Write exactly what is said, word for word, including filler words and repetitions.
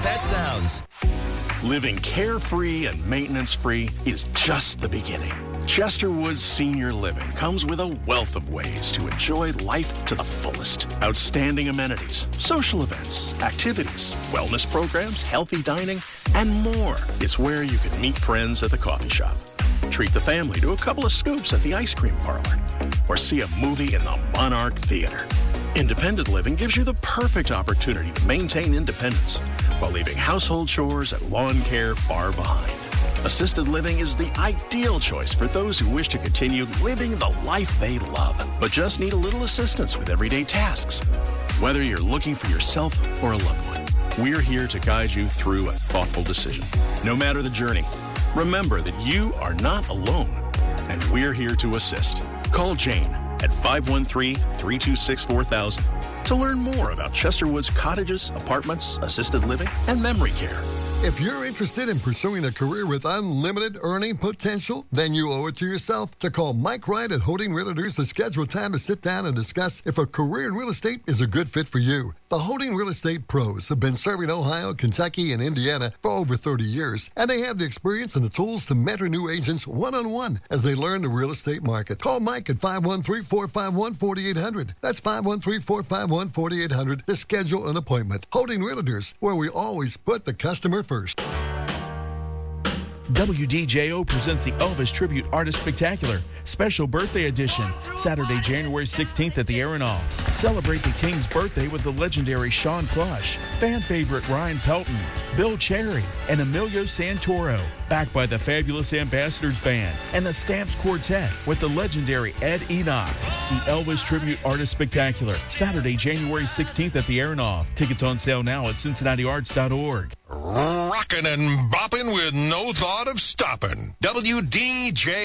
that sounds. Living carefree and maintenance-free is just the beginning. Chesterwood's Senior Living comes with a wealth of ways to enjoy life to the fullest. Outstanding amenities, social events, activities, wellness programs, healthy dining, and more. It's where you can meet friends at the coffee shop, treat the family to a couple of scoops at the ice cream parlor, or see a movie in the Monarch Theater. Independent living gives you the perfect opportunity to maintain independence while leaving household chores and lawn care far behind. Assisted living is the ideal choice for those who wish to continue living the life they love, but just need a little assistance with everyday tasks. Whether you're looking for yourself or a loved one, we're here to guide you through a thoughtful decision. No matter the journey, remember that you are not alone, and we're here to assist. Call Jane at five one three, three two six, four thousand to learn more about Chesterwood's cottages, apartments, assisted living, and memory care. If you're interested in pursuing a career with unlimited earning potential, then you owe it to yourself to call Mike Wright at Holding Realtors to schedule time to sit down and discuss if a career in real estate is a good fit for you. The Holding Real Estate Pros have been serving Ohio, Kentucky, and Indiana for over thirty years, and they have the experience and the tools to mentor new agents one-on-one as they learn the real estate market. Call Mike at five one three, four five one, four eight zero zero. That's five one three, four five one, four eight zero zero to schedule an appointment. Holding Realtors, where we always put the customer first. W D J O presents the Elvis Tribute Artist Spectacular, Special Birthday Edition, Saturday, January sixteenth at the Aeronaut. Celebrate the King's birthday with the legendary Sean Plush, fan favorite Ryan Pelton, Bill Cherry, and Emilio Santoro, backed by the fabulous Ambassadors Band and the Stamps Quartet with the legendary Ed Enoch. The Elvis Tribute Artist Spectacular, Saturday, January sixteenth at the Aeronaut. Tickets on sale now at Cincinnati Arts dot org. Rockin' and bopping with no thought of stopping. W D J